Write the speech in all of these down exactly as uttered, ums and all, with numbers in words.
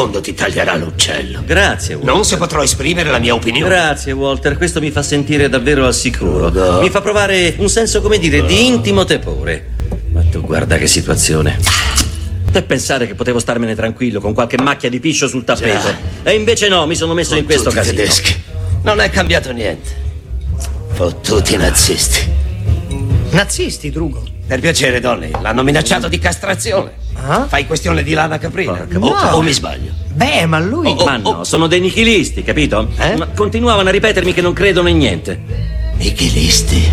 mondo ti taglierà l'uccello. Grazie, Walter. Non se potrò esprimere la mia opinione. Grazie, Walter. Questo mi fa sentire davvero al sicuro. No. Mi fa provare un senso, come dire, no. di intimo tepore. Ma tu guarda che situazione. E pensare che potevo starmene tranquillo con qualche macchia di piscio sul tappeto. Già. E invece no, mi sono messo Fottuti in questo casino. Tedeschi. Non è cambiato niente. Fottuti nazisti. Nazisti, Drugo? Per piacere, Donny, l'hanno minacciato di castrazione. Ah? Fai questione di lana caprina? No. O, o mi sbaglio? Beh, ma lui... Oh, oh, Ma no, sono dei nichilisti, capito? Eh? Ma continuavano a ripetermi che non credono in niente. Nichilisti.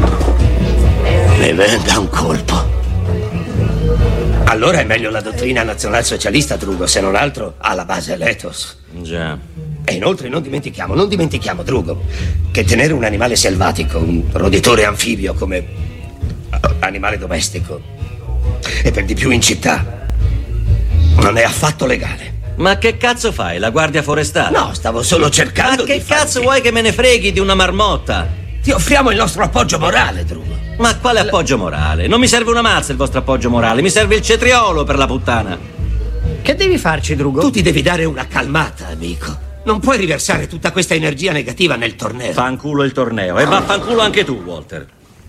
Mi venga un colpo. Allora è meglio la dottrina nazionalsocialista, Drugo, se non altro alla base l'ethos. Già. E inoltre non dimentichiamo, non dimentichiamo, Drugo, che tenere un animale selvatico, un roditore anfibio come animale domestico, e per di più in città, non è affatto legale. Ma che cazzo fai, la guardia forestale? No, stavo solo cercando Ma che di cazzo farti... vuoi che me ne freghi di una marmotta? Ti offriamo il nostro appoggio morale, Drugo. Ma quale appoggio morale? Non mi serve una mazza il vostro appoggio morale, mi serve il cetriolo per la puttana. Che devi farci, Drugo? Tu ti devi dare una calmata, amico. Non puoi riversare tutta questa energia negativa nel torneo. Fanculo il torneo e vaffanculo anche tu, Walter.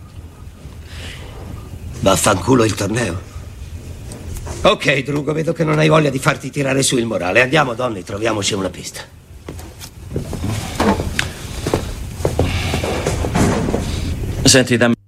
Vaffanculo il torneo. Ok, Drugo, vedo che non hai voglia di farti tirare su il morale. Andiamo, Donny, troviamoci una pista. Senti, dammi